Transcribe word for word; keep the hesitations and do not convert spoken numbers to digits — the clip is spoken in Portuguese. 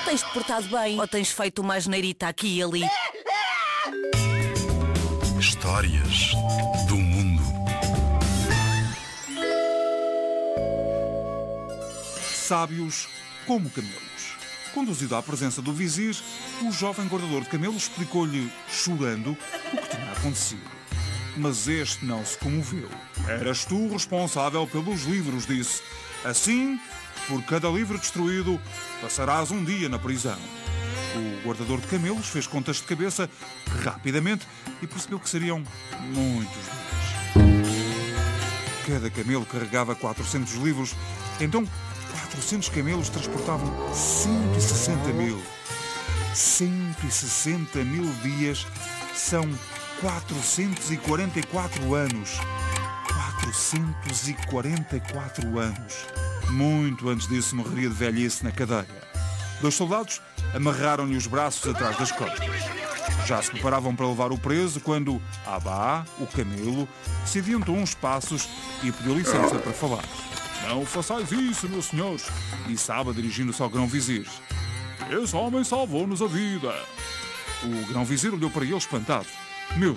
Tens-te portado bem ou tens feito uma asneirita aqui e ali? Histórias do mundo. Sábios como camelos. Conduzido à presença do vizir, o jovem guardador de camelos explicou-lhe, chorando, o que tinha acontecido. Mas este não se comoveu. Eras tu responsável pelos livros, disse. Assim, por cada livro destruído, passarás um dia na prisão. O guardador de camelos fez contas de cabeça rapidamente e percebeu que seriam muitos dias. Cada camelo carregava quatrocentos livros, então quatrocentos camelos transportavam cento e sessenta mil. cento e sessenta mil dias são quatrocentos e quarenta e quatro anos. quatrocentos e quarenta e quatro anos. Muito antes disso morreria de velhice na cadeia. Dois soldados amarraram-lhe os braços atrás das costas. Já se preparavam para levar o preso quando Abá, o camelo, se adiantou uns passos e pediu licença para falar. Não façais isso, meus senhores, disse Abá dirigindo-se ao grão-vizir. Esse homem salvou-nos a vida. O grão-vizir olhou para ele espantado. Meu